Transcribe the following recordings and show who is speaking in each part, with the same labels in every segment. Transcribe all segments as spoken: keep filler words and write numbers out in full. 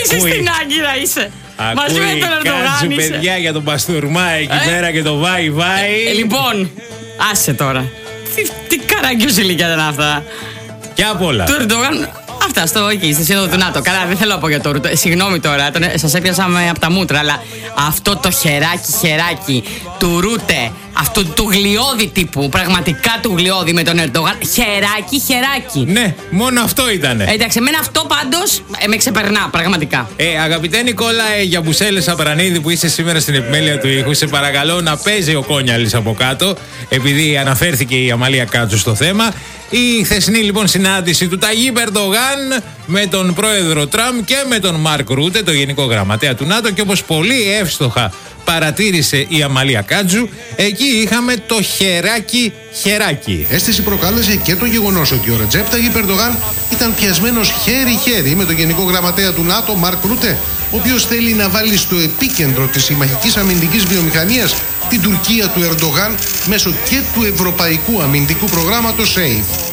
Speaker 1: είσαι στην Άγκυρα, είσαι. Μαζί με τον Ερντογάν.
Speaker 2: Κάτσου, παιδιά, για τον Παστούρμα εκεί ε? πέρα και το βάι βάι.
Speaker 1: Ε, λοιπόν, άσε τώρα. Τι, τι καραγκιούς ηλικία ήταν αυτά.
Speaker 2: Και απ' όλα.
Speaker 1: Του Ερντογάν. Αυτά στο εκεί, στη σύνοδο του ΝΑΤΟ. Καλά, δεν θέλω να πω για το Ρούτε. Συγγνώμη τώρα, σας έπιασα από τα μούτρα, αλλά αυτό το χεράκι, χεράκι του Ρούτε, αυτού του γλιώδη τύπου, πραγματικά του γλιώδη με τον Ερντογάν, χεράκι, χεράκι.
Speaker 2: Ναι, μόνο αυτό ήτανε.
Speaker 1: Εντάξει, εμένα αυτό πάντως ε, με ξεπερνά, πραγματικά.
Speaker 2: Ε, αγαπητέ Νικόλα, ε, για Μπουσέλες Απρανίδη που είσαι σήμερα στην επιμέλεια του ήχου, σε παρακαλώ να παίζει ο Κόνιαλης από κάτω, επειδή αναφέρθηκε η Αμαλία Κάτσου στο θέμα. Η χθεσινή λοιπόν συνάντηση του Ταγίπ Ερντογάν με τον πρόεδρο Τραμπ και με τον Μάρκ Ρούτε, το γενικό γραμματέα του ΝΑΤΟ, και όπως πολύ εύστοχα παρατήρησε η Αμαλία Κάτσου, εκεί είχαμε το χεράκι χεράκι.
Speaker 3: Αίσθηση προκάλεσε και το γεγονός ότι ο Ρετζέπ Ταγίπ Ερντογάν ήταν πιασμένος χέρι-χέρι με τον γενικό γραμματέα του ΝΑΤΟ, Μάρκ Ρούτε, ο οποίος θέλει να βάλει στο επίκεντρο της συμμαχικής αμυντικής βιομηχανίας την Τουρκία του Ερντογάν μέσω και του ευρωπαϊκού αμυντικού προγράμματος SAFE.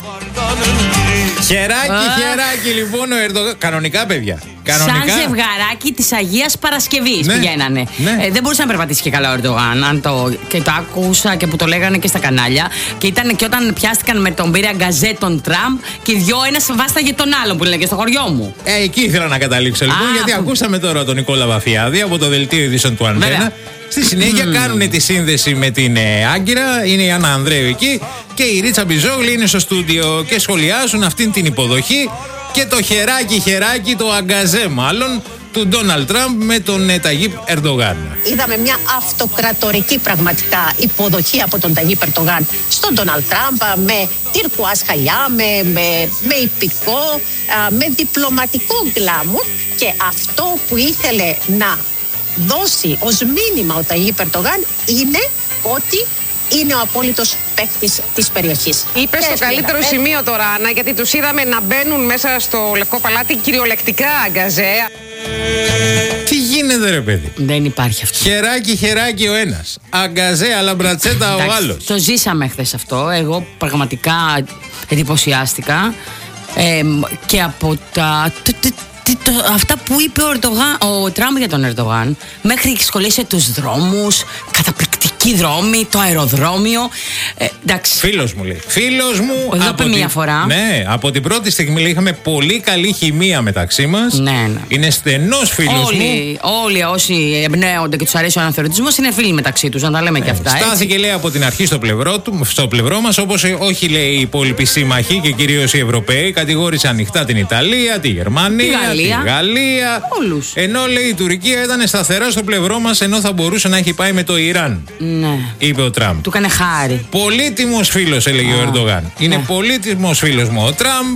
Speaker 2: Χεράκι, χεράκι λοιπόν ο Ερντογάν. Κανονικά, παιδιά. Κανονικά.
Speaker 1: Σαν ζευγαράκι της Αγίας Παρασκευής
Speaker 2: ναι,
Speaker 1: πηγαίνανε.
Speaker 2: Ναι.
Speaker 1: Ε, δεν μπορούσε να περπατήσει και καλά ο Ερντογάν. Αν το, και το άκουσα και που το λέγανε και στα κανάλια. Και ήταν και όταν πιάστηκαν με τον πήρε αγκαζέ τον Τραμπ και οι δυο ένας βάσταγε τον άλλον που λέγε στο χωριό μου.
Speaker 2: Ε, εκεί ήθελα να καταλήξω λοιπόν, Α, γιατί που... ακούσαμε τώρα τον Νικόλα Βαφιάδη από το δελτίο ειδήσεων του Αντένα. Στη συνέχεια mm. κάνουν τη σύνδεση με την ε, Άγκυρα, είναι η Άννα Ανδρέου εκεί και η Ρίτσα Μπιζόγλη είναι στο στούντιο και σχολιάζουν αυτήν την υποδοχή και το χεράκι χεράκι, το αγκαζέ μάλλον, του Ντόναλντ Τραμπ με τον ε, Ταγίπ Ερντογάν.
Speaker 4: Είδαμε μια αυτοκρατορική πραγματικά υποδοχή από τον Ταγίπ Ερντογάν στον Ντόναλντ Τραμπ, με τυρκουάζ χαλιά, με, με, με υπηκό, με διπλωματικό γκλάμουρ, και αυτό που ήθελε να δώσει ως μήνυμα ο Ταγίπ Ερντογάν είναι ότι είναι ο απόλυτος παίκτης της περιοχής.
Speaker 5: Είπε στο καλύτερο πέρα. σημείο τώρα, Άννα, γιατί τους είδαμε να μπαίνουν μέσα στο Λευκό Παλάτι κυριολεκτικά αγκαζέ.
Speaker 2: Τι γίνεται ρε παιδί?
Speaker 1: Δεν υπάρχει αυτό.
Speaker 2: Χεράκι χεράκι ο ένας, αγκαζέ αλλά μπρατσέτα ο άλλος.
Speaker 1: Το ζήσαμε χθες αυτό. Εγώ πραγματικά εντυπωσιάστηκα ε, και από τα... Το, αυτά που είπε ο, Ερντογάν, ο Τραμπ για τον Ερντογάν, μέχρι σχολίασε τους δρόμους, καταπληκτικοί δρόμοι, το αεροδρόμιο. Ε,
Speaker 2: Φίλος μου λέει. Φίλος μου.
Speaker 1: Εδώ είπε μία φορά.
Speaker 2: Ναι, από την πρώτη στιγμή λέει, είχαμε πολύ καλή χημεία μεταξύ μας.
Speaker 1: Ναι, ναι.
Speaker 2: Είναι στενός φίλος
Speaker 1: όλοι,
Speaker 2: μου.
Speaker 1: Όλοι όσοι εμπνέονται και τους αρέσει ο αναθεωρητισμός είναι φίλοι μεταξύ τους, να τα λέμε ε, και αυτά.
Speaker 2: Στάθηκε έτσι, λέει, από την αρχή στο πλευρό, του, στο πλευρό μας, όπως όχι λέει οι υπόλοιποι σύμμαχοι και κυρίως οι Ευρωπαίοι. Κατηγόρησαν ανοιχτά την Ιταλία, τη Γερμανία, τη Γαλλία.
Speaker 1: Όλους.
Speaker 2: Ενώ λέει η Τουρκία ήταν σταθερά στο πλευρό μας, ενώ θα μπορούσε να έχει πάει με το Ιράν.
Speaker 1: Ναι.
Speaker 2: Είπε ο Τραμπ.
Speaker 1: Του έκανε χάρη.
Speaker 2: Πολύτιμος φίλος, έλεγε Α, ο Ερντογάν. Είναι ναι. πολύτιμος φίλος μου ο Τραμπ.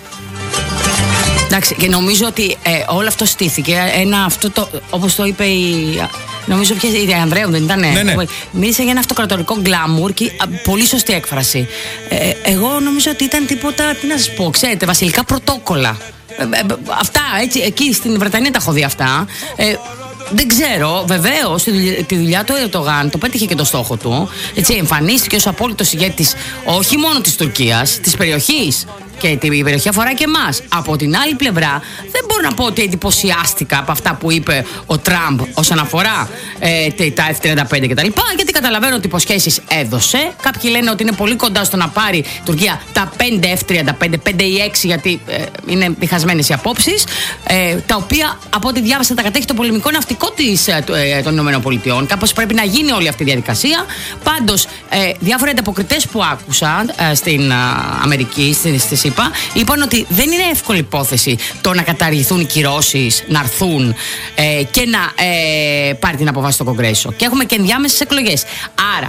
Speaker 1: Εντάξει, και νομίζω ότι ε, όλο αυτό στήθηκε. Ένα αυτό το, όπως το είπε η. Νομίζω πια η Ανδρέου δεν ήταν.
Speaker 2: Ναι, ναι.
Speaker 1: Μίλησε για ένα αυτοκρατορικό γκλάμουρ και α, πολύ σωστή έκφραση. Ε, εγώ νομίζω ότι ήταν τίποτα, τι να σας πω, ξέρετε, βασιλικά πρωτόκολλα. Ε, ε, αυτά, έτσι, εκεί στην Βρετανία τα έχω δει αυτά. Ε, δεν ξέρω, βεβαίως τη δουλειά του Ερντογάν το πέτυχε και το στόχο του. Έτσι, εμφανίστηκε ως απόλυτος ηγέτης όχι μόνο της Τουρκίας, της περιοχής. Και την περιοχή αφορά και εμάς. Από την άλλη πλευρά, δεν μπορώ να πω ότι εντυπωσιάστηκα από αυτά που είπε ο Τραμπ όσον αφορά ε, τα εφ τριάντα πέντε κτλ. Γιατί καταλαβαίνω ότι υποσχέσεις έδωσε. Κάποιοι λένε ότι είναι πολύ κοντά στο να πάρει η Τουρκία τα πέντε εφ τριάντα πέντε, πέντε ή έξι, γιατί ε, είναι διχασμένες οι απόψεις. Ε, τα οποία, από ό,τι διάβασα, τα κατέχει το πολεμικό ναυτικό της, ε, ε, των ΗΠΑ. Κάπως πρέπει να γίνει όλη αυτή η διαδικασία. Πάντως, ε, διάφοροι ανταποκριτές που άκουσα ε, στην ε, Αμερική, στις είπα, είπαν ότι δεν είναι εύκολη υπόθεση το να καταργηθούν οι κυρώσεις, να έρθουν ε, και να ε, πάρει την αποφάση στο Κογκρέσο. Και έχουμε και ενδιάμεσες εκλογές. Άρα